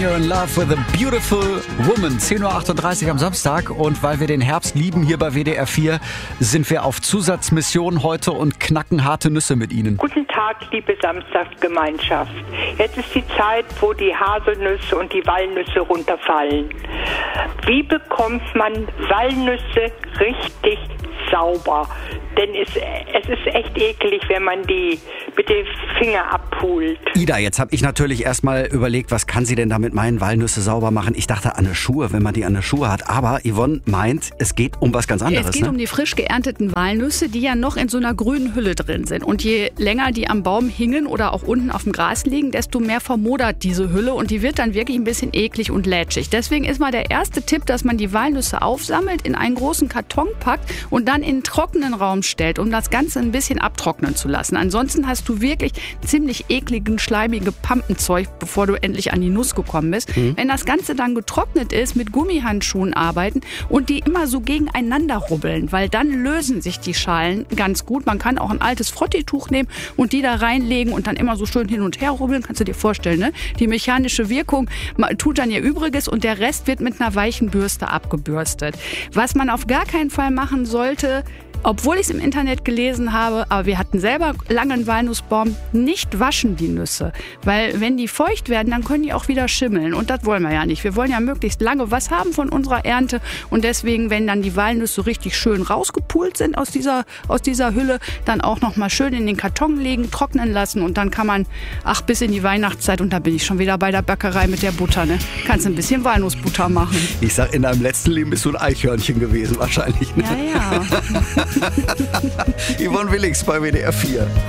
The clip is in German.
You're in love with a beautiful woman. 10:38 Uhr am Samstag. Und weil wir den Herbst lieben hier bei WDR 4, sind wir auf Zusatzmission heute und knacken harte Nüsse mit Ihnen. Guten Tag, liebe Samstagsgemeinschaft. Jetzt ist die Zeit, wo die Haselnüsse und die Walnüsse runterfallen. Wie bekommt man Walnüsse richtig sauber? Denn es ist echt eklig, wenn man die mit den Finger abpult. Ida, jetzt habe ich natürlich erstmal überlegt, was kann sie denn da mit meinen Walnüsse sauber machen? Ich dachte an eine Schuhe, wenn man die an der Schuhe hat. Aber Yvonne meint, es geht um was ganz anderes. Es geht um die frisch geernteten Walnüsse, die ja noch in so einer grünen Hülle drin sind. Und je länger die am Baum hingen oder auch unten auf dem Gras liegen, desto mehr vermodert diese Hülle und die wird dann wirklich ein bisschen eklig und lätschig. Deswegen ist mal der erste Tipp, dass man die Walnüsse aufsammelt, in einen großen Karton packt und dann in einen trockenen Raum stellt, um das Ganze ein bisschen abtrocknen zu lassen. Ansonsten hast du wirklich ziemlich ekligen, schleimigen Pampenzeug, bevor du endlich an die Nuss gekommen bist. Wenn das Ganze dann getrocknet ist, mit Gummihandschuhen arbeiten und die immer so gegeneinander rubbeln, weil dann lösen sich die Schalen ganz gut. Man kann auch ein altes Frottituch nehmen und die da reinlegen und dann immer so schön hin und her rubbeln. Kannst du dir vorstellen, ne? Die mechanische Wirkung tut dann ihr Übriges und der Rest wird mit einer weichen Bürste abgebürstet. Was man auf gar keinen Fall machen sollte, obwohl ich es im Internet gelesen habe, aber wir hatten selber lange einen Walnussbaum, nicht waschen die Nüsse. Weil wenn die feucht werden, dann können die auch wieder schimmeln. Und das wollen wir ja nicht. Wir wollen ja möglichst lange was haben von unserer Ernte. Und deswegen, wenn dann die Walnüsse so richtig schön rausgepult sind aus dieser Hülle, dann auch noch mal schön in den Karton legen, trocknen lassen. Und dann kann man, bis in die Weihnachtszeit, und da bin ich schon wieder bei der Bäckerei mit der Butter, ne? Kannst ein bisschen Walnussbutter machen. Ich sag, in deinem letzten Leben bist du ein Eichhörnchen gewesen wahrscheinlich. Ne? Ja, ja. Yvonne Willings bei WDR 4.